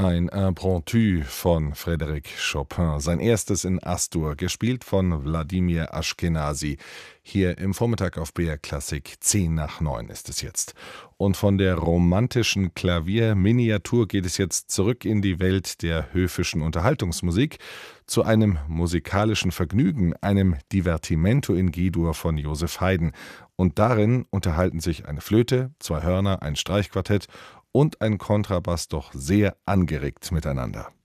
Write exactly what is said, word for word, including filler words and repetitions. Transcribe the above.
ein Impromptu von Frédéric Chopin, sein erstes in As-Dur, gespielt von Wladimir Aschkenasy. Hier im Vormittag auf B R Klassik, zehn nach neun ist es jetzt. Und von der romantischen Klavierminiatur geht es jetzt zurück in die Welt der höfischen Unterhaltungsmusik, zu einem musikalischen Vergnügen, einem Divertimento in G-Dur von Joseph Haydn. Und darin unterhalten sich eine Flöte, zwei Hörner, ein Streichquartett und ein Kontrabass doch sehr angeregt miteinander.